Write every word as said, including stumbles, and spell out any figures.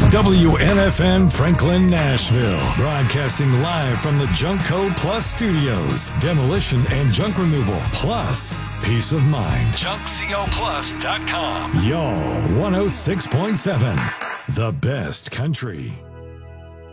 W N F N Franklin, Nashville. Broadcasting live from the Junkco Plus Studios. Demolition and junk removal plus peace of mind. junk co plus dot com. Y'all, one oh six point seven. The best country.